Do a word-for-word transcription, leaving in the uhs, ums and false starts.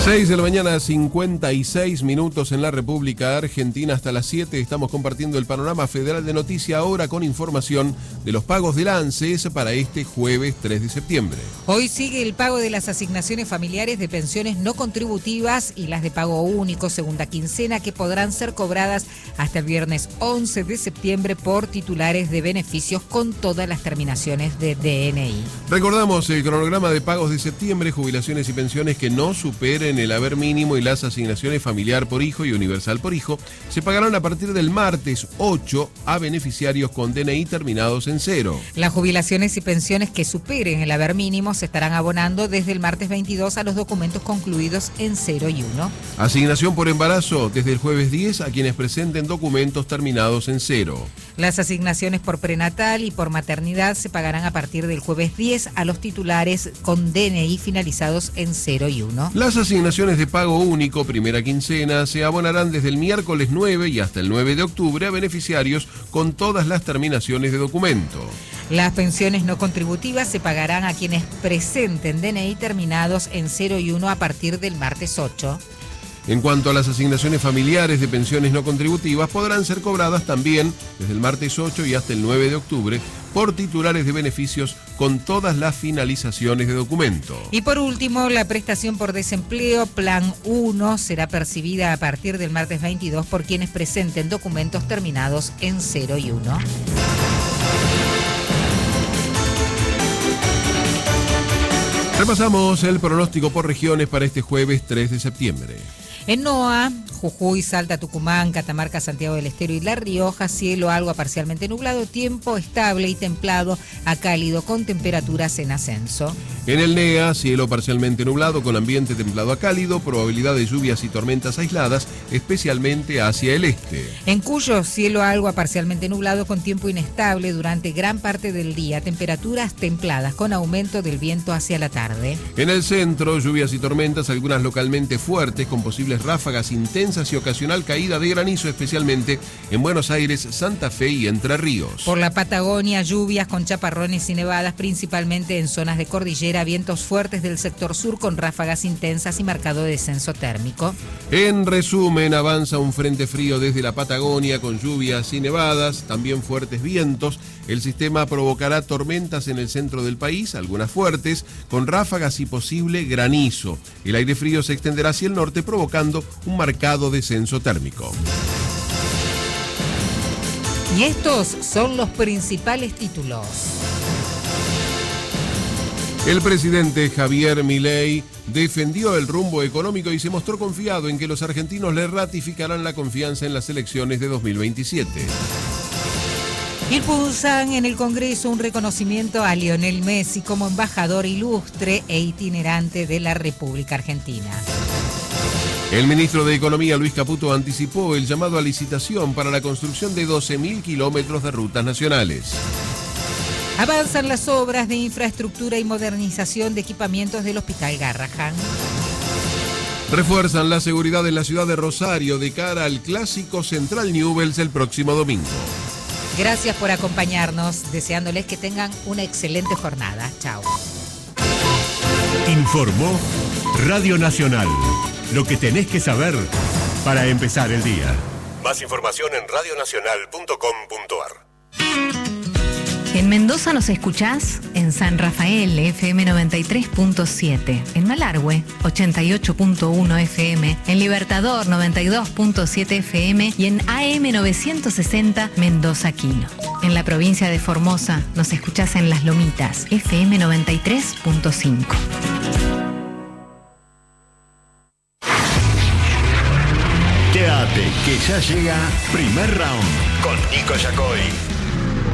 seis de la mañana, cincuenta y seis minutos en la República Argentina. Hasta las siete estamos compartiendo el panorama federal de noticia, ahora con información de los pagos del ANSES para este jueves tres de septiembre. Hoy sigue el pago de las asignaciones familiares de pensiones no contributivas y las de pago único segunda quincena, que podrán ser cobradas hasta el viernes once de septiembre por titulares de beneficios con todas las terminaciones de D N I. Recordamos el cronograma de pagos de septiembre: jubilaciones y pensiones que no superen el haber mínimo y las asignaciones familiar por hijo y universal por hijo se pagarán a partir del martes ocho a beneficiarios con D N I terminados en cero. Las jubilaciones y pensiones que superen el haber mínimo se estarán abonando desde el martes veintidós a los documentos concluidos en cero y uno. Asignación por embarazo desde el jueves diez a quienes presenten documentos terminados en cero. Las asignaciones por prenatal y por maternidad se pagarán a partir del jueves diez a los titulares con D N I finalizados en cero y uno. Las asignaciones de pago único primera quincena se abonarán desde el miércoles nueve y hasta el nueve de octubre a beneficiarios con todas las terminaciones de documento. Las pensiones no contributivas se pagarán a quienes presenten D N I terminados en cero y uno a partir del martes ocho. En cuanto a las asignaciones familiares de pensiones no contributivas, podrán ser cobradas también desde el martes ocho y hasta el nueve de octubre por titulares de beneficios con todas las finalizaciones de documento. Y por último, la prestación por desempleo Plan uno será percibida a partir del martes veintidós por quienes presenten documentos terminados en cero y uno. Repasamos el pronóstico por regiones para este jueves tres de septiembre. En NOA, Jujuy, Salta, Tucumán, Catamarca, Santiago del Estero y La Rioja, cielo algo a parcialmente nublado, tiempo estable y templado a cálido con temperaturas en ascenso. En el NEA, cielo parcialmente nublado con ambiente templado a cálido, probabilidad de lluvias y tormentas aisladas, especialmente hacia el este. En Cuyo, cielo algo a parcialmente nublado con tiempo inestable durante gran parte del día, temperaturas templadas con aumento del viento hacia la tarde. En el centro, lluvias y tormentas, algunas localmente fuertes con posibles ráfagas intensas y ocasional caída de granizo, especialmente en Buenos Aires, Santa Fe y Entre Ríos. Por la Patagonia, lluvias con chaparrones y nevadas, principalmente en zonas de cordillera, vientos fuertes del sector sur con ráfagas intensas y marcado descenso térmico. En resumen, avanza un frente frío desde la Patagonia con lluvias y nevadas, también fuertes vientos. El sistema provocará tormentas en el centro del país, algunas fuertes, con ráfagas y posible granizo. El aire frío se extenderá hacia el norte, provocando un marcado descenso térmico. Y estos son los principales títulos. El presidente Javier Milei defendió el rumbo económico y se mostró confiado en que los argentinos le ratificarán la confianza en las elecciones de dos mil veintisiete. Impulsan en el Congreso un reconocimiento a Lionel Messi como embajador ilustre e itinerante de la República Argentina. El ministro de Economía, Luis Caputo, anticipó el llamado a licitación para la construcción de doce mil kilómetros de rutas nacionales. Avanzan las obras de infraestructura y modernización de equipamientos del Hospital Garrahan. Refuerzan la seguridad en la ciudad de Rosario de cara al clásico Central Newell's el próximo domingo. Gracias por acompañarnos, deseándoles que tengan una excelente jornada. Chao. Informó Radio Nacional. Lo que tenés que saber para empezar el día. Más información en radio nacional punto com punto ar. En Mendoza nos escuchás en San Rafael, F M noventa y tres punto siete, en Malargüe, ochenta y ocho punto uno F M, en Libertador, noventa y dos punto siete F M y en A M novecientos sesenta Mendoza Quino. En la provincia de Formosa nos escuchás en Las Lomitas, F M noventa y tres punto cinco. Quédate, que ya llega Primer Round con Nico Yacoy.